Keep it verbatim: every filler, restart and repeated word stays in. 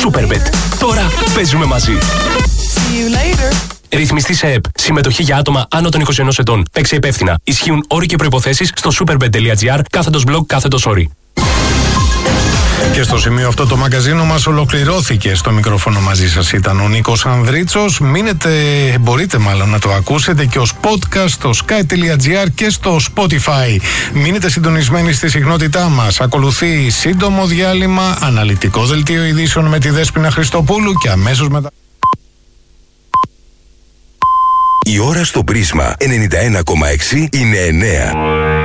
Superbet. Τώρα παίζουμε μαζί. Ρυθμιστή σε ΕΠ. Συμμετοχή για άτομα άνω των είκοσι ενός ετών. Παίξε υπεύθυνα. Ισχύουν όροι και προϋποθέσεις στο superbet.gr κάθετος blog κάθετος όροι. Και στο σημείο αυτό το μαγκαζίνο μας ολοκληρώθηκε. Στο μικρόφωνο μαζί σας ήταν ο Νίκος Ανδρίτσος. Μείνετε, μπορείτε μάλλον να το ακούσετε και ως podcast στο sky.gr και στο Spotify. Μείνετε συντονισμένοι στη συχνότητά μας. Ακολουθεί σύντομο διάλειμμα, αναλυτικό δελτίο ειδήσεων με τη Δέσποινα Χριστοπούλου και αμέσως μετά. Η ώρα στο Πρίσμα ενενήντα ένα κόμμα έξι είναι εννέα.